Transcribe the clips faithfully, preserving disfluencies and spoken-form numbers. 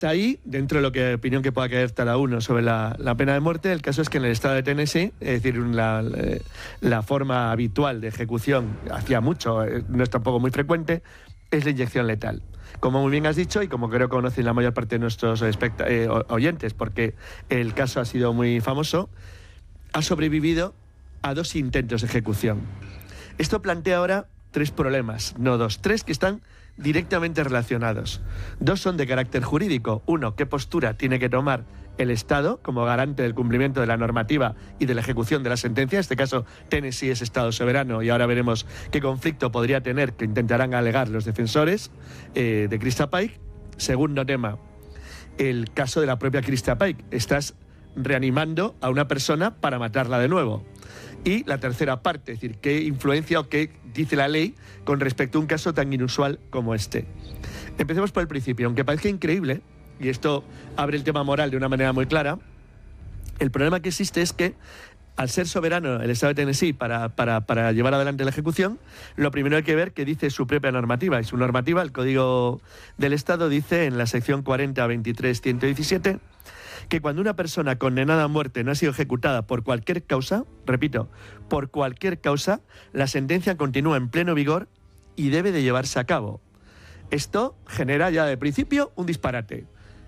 Hasta ahí, dentro de lo que opinión que pueda querer cada uno sobre la, la pena de muerte, el caso es que en el estado de Tennessee, es decir, la, la forma habitual de ejecución, hacía mucho, no es tampoco muy frecuente, es la inyección letal. Como muy bien has dicho, y como creo que conocen la mayor parte de nuestros eh, oyentes, porque el caso ha sido muy famoso, ha sobrevivido a dos intentos de ejecución. Esto plantea ahora tres problemas, no dos, tres que están directamente relacionados. Dos son de carácter jurídico. Uno, qué postura tiene que tomar el Estado como garante del cumplimiento de la normativa y de la ejecución de la sentencia. En este caso, Tennessee es Estado soberano y ahora veremos qué conflicto podría tener, que intentarán alegar los defensores eh, de Krista Paik. Segundo tema, el caso de la propia Krista Paik. Estás reanimando a una persona para matarla de nuevo. Y la tercera parte, es decir, qué influencia o qué dice la ley con respecto a un caso tan inusual como este. Empecemos por el principio. Aunque parezca increíble, y esto abre el tema moral de una manera muy clara, el problema que existe es que al ser soberano el Estado de Tennessee para, para, para llevar adelante la ejecución, lo primero hay que ver qué dice su propia normativa. Y su normativa, el Código del Estado, dice en la sección cuarenta veintitrés ciento diecisiete que cuando una persona condenada a muerte no ha sido ejecutada por cualquier causa, repito, por cualquier causa, la sentencia continúa en pleno vigor y debe de llevarse a cabo. Esto genera ya de principio un disparate.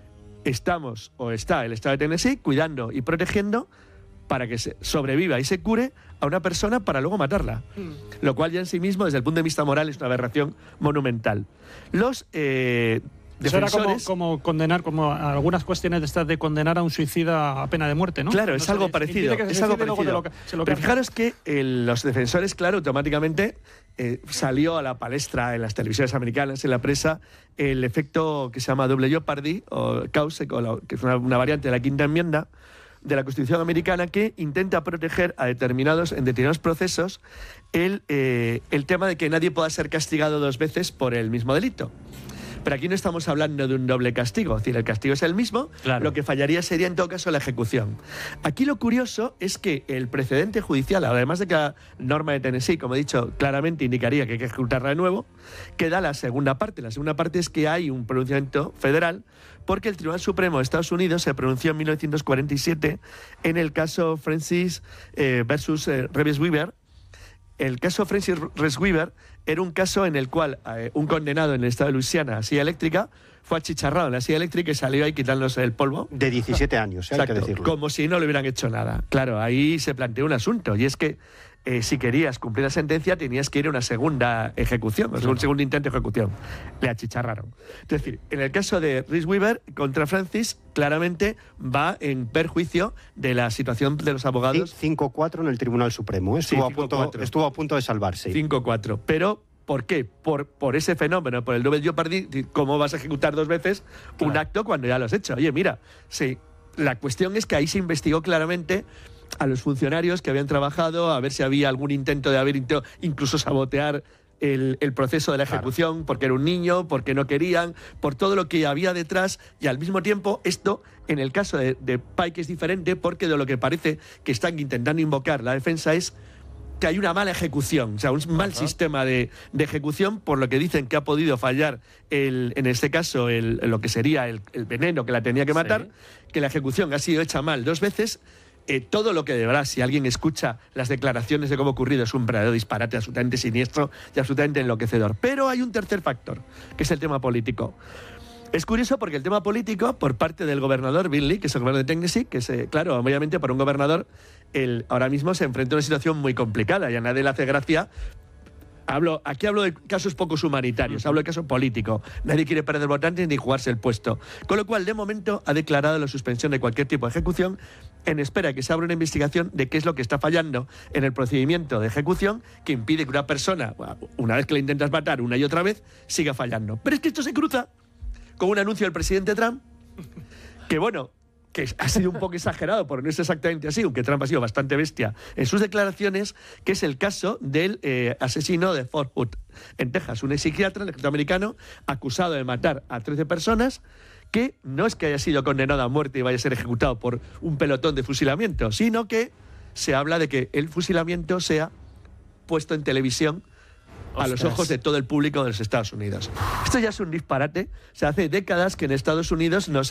Estamos, o está el Estado de Tennessee, cuidando y protegiendo para que se sobreviva y se cure a una persona para luego matarla. Mm. Lo cual ya en sí mismo, desde el punto de vista moral, es una aberración monumental. Los eh, defensores... Eso era como, como condenar, como algunas cuestiones de estas de condenar a un suicida a pena de muerte, ¿no? Claro, no es se algo le, parecido. Es algo parecido. Lo, lo Pero fijaros que el, los defensores, claro, automáticamente eh, salió a la palestra en las televisiones americanas, en la prensa, el efecto que se llama doble jeopardy, o cause, o la, que es una, una variante de la quinta enmienda de la Constitución americana, que intenta proteger a determinados, en determinados procesos el, eh, el tema de que nadie pueda ser castigado dos veces por el mismo delito. Pero aquí no estamos hablando de un doble castigo, es decir, el castigo es el mismo, claro. Lo que fallaría sería en todo caso la ejecución. Aquí lo curioso es que el precedente judicial, además de que la norma de Tennessee, como he dicho, claramente indicaría que hay que ejecutarla de nuevo, queda la segunda parte. La segunda parte es que hay un pronunciamiento federal porque el Tribunal Supremo de Estados Unidos se pronunció en mil novecientos cuarenta y siete en el caso Francis eh, versus eh, Reeves Wiber. El caso Francis Reeves Wiber era un caso en el cual eh, un condenado en el estado de Luisiana a silla eléctrica fue achicharrado en la silla eléctrica y salió ahí quitándose el polvo. De diecisiete años, ¿eh? Hay que decirlo. Como si no le hubieran hecho nada. Claro, ahí se planteó un asunto, y es que eh, si querías cumplir la sentencia tenías que ir a una segunda ejecución, o sea, un segundo intento de ejecución. Le achicharraron. Es decir, en el caso de Reeves Wiber contra Francis, claramente va en perjuicio de la situación de los abogados. cinco cuatro en el Tribunal Supremo. Estuvo, sí, a punto, estuvo a punto de salvarse. cinco cuatro. Pero ¿por qué? Por, por ese fenómeno, por el double jeopardy. ¿Cómo vas a ejecutar dos veces claro. un acto cuando ya lo has hecho? Oye, mira, sí, la cuestión es que ahí se investigó claramente a los funcionarios que habían trabajado, a ver si había algún intento de haber incluso sabotear el, el proceso de la ejecución, claro. porque era un niño, porque no querían, por todo lo que había detrás, y al mismo tiempo esto, en el caso de, de Paik, es diferente, porque de lo que parece que están intentando invocar la defensa es que hay una mala ejecución, o sea, un mal uh-huh. sistema de, de ejecución, por lo que dicen que ha podido fallar, el, en este caso, el, lo que sería el, el veneno que la tenía que matar, sí. que la ejecución ha sido hecha mal dos veces. Eh, todo lo que de verdad, si alguien escucha las declaraciones de cómo ha ocurrido, es un verdadero disparate absolutamente siniestro y absolutamente enloquecedor. Pero hay un tercer factor, que es el tema político. Es curioso porque el tema político, por parte del gobernador Bill Lee, que es el gobernador de Tennessee, que es, eh, claro, obviamente para un gobernador, el, ahora mismo se enfrenta a una situación muy complicada y a nadie le hace gracia. Hablo, aquí hablo de casos pocos humanitarios, hablo de caso político. Nadie quiere perder votantes ni jugarse el puesto. Con lo cual, de momento, ha declarado la suspensión de cualquier tipo de ejecución en espera de que se abra una investigación de qué es lo que está fallando en el procedimiento de ejecución que impide que una persona, una vez que la intentas matar una y otra vez, siga fallando. Pero es que esto se cruza con un anuncio del presidente Trump que, bueno, que ha sido un poco exagerado, porque no es exactamente así, aunque Trump ha sido bastante bestia en sus declaraciones, que es el caso del eh, asesino de Fort Hood, en Texas, un psiquiatra norteamericano acusado de matar a trece personas, que no es que haya sido condenado a muerte y vaya a ser ejecutado por un pelotón de fusilamiento, sino que se habla de que el fusilamiento sea puesto en televisión a los ojos de todo el público de los Estados Unidos. Esto ya es un disparate. O sea, hace décadas que en Estados Unidos no se